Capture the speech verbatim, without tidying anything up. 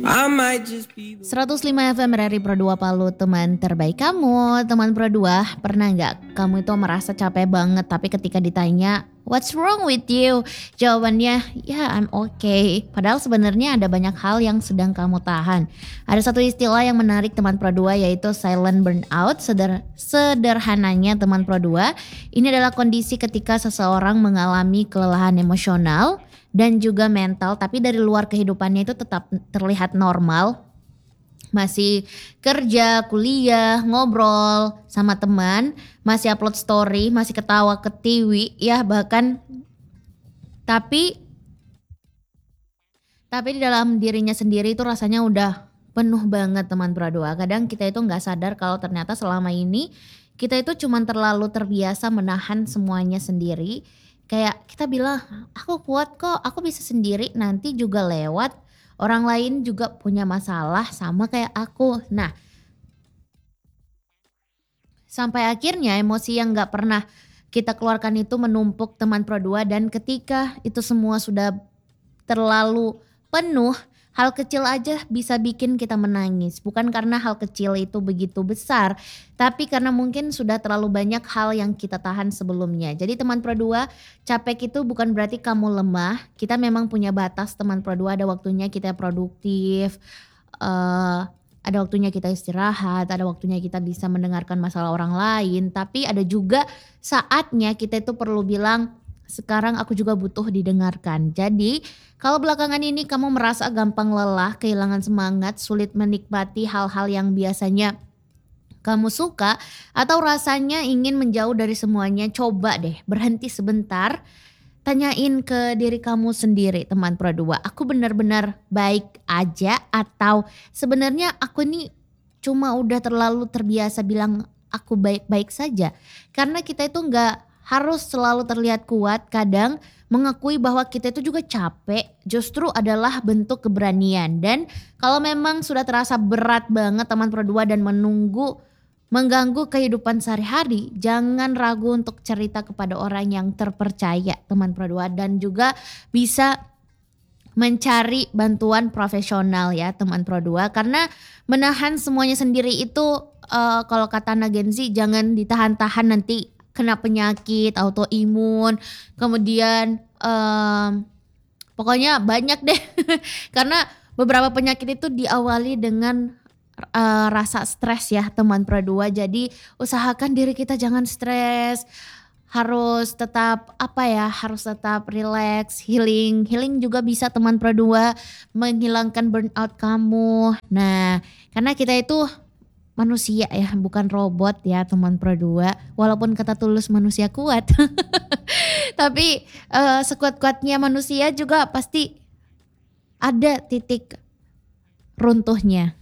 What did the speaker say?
I might just be the seratus lima F M R R I Pro dua Palu, teman terbaik kamu. Teman Pro dua, pernah gak kamu itu merasa capek banget tapi ketika ditanya what's wrong with you? Jawabannya ya I'm okay. Padahal sebenarnya ada banyak hal yang sedang kamu tahan. Ada satu istilah yang menarik teman Pro dua, yaitu silent burnout. Seder- sederhananya teman Pro dua, ini adalah kondisi ketika seseorang mengalami kelelahan emosional dan juga mental, tapi dari luar kehidupannya itu tetap terlihat normal. Masih kerja, kuliah, ngobrol sama teman, masih upload story, masih ketawa ketiwi ya bahkan, tapi tapi di dalam dirinya sendiri itu rasanya udah penuh banget teman Pro dua. Kadang kita itu nggak sadar kalau ternyata selama ini kita itu cuman terlalu terbiasa menahan semuanya sendiri. Kayak kita bilang, aku kuat kok, aku bisa sendiri, nanti juga lewat. Orang lain juga punya masalah sama kayak aku. Nah, sampai akhirnya emosi yang gak pernah kita keluarkan itu menumpuk teman Pro dua, dan ketika itu semua sudah terlalu penuh, hal kecil aja bisa bikin kita menangis. Bukan karena hal kecil itu begitu besar, tapi karena mungkin sudah terlalu banyak hal yang kita tahan sebelumnya. Jadi teman Pro dua, capek itu bukan berarti kamu lemah. Kita memang punya batas teman Pro dua, ada waktunya kita produktif, uh, ada waktunya kita istirahat, ada waktunya kita bisa mendengarkan masalah orang lain. Tapi ada juga saatnya kita itu perlu bilang, sekarang aku juga butuh didengarkan. Jadi kalau belakangan ini kamu merasa gampang lelah, kehilangan semangat, sulit menikmati hal-hal yang biasanya kamu suka, atau rasanya ingin menjauh dari semuanya, coba deh berhenti sebentar. Tanyain ke diri kamu sendiri teman Pro dua, aku benar-benar baik aja atau sebenarnya aku ini cuma udah terlalu terbiasa bilang aku baik-baik saja. Karena kita itu gak harus selalu terlihat kuat, kadang mengakui bahwa kita itu juga capek justru adalah bentuk keberanian. Dan kalau memang sudah terasa berat banget teman Pro dua dan menunggu mengganggu kehidupan sehari-hari, jangan ragu untuk cerita kepada orang yang terpercaya teman Pro dua, dan juga bisa mencari bantuan profesional ya teman Pro dua. Karena menahan semuanya sendiri itu uh, kalau kata Nagenzi, jangan ditahan-tahan, nanti kena penyakit autoimun, kemudian um, pokoknya banyak deh. Karena beberapa penyakit itu diawali dengan uh, rasa stres ya teman Pro dua. Jadi usahakan diri kita jangan stres, harus tetap apa ya, harus tetap relax, healing. Healing juga bisa teman Pro dua menghilangkan burnout kamu. Nah, karena kita itu manusia ya, bukan robot ya teman Pro dua. Walaupun kata tulus manusia kuat. Tapi uh, sekuat-kuatnya manusia juga pasti ada titik runtuhnya.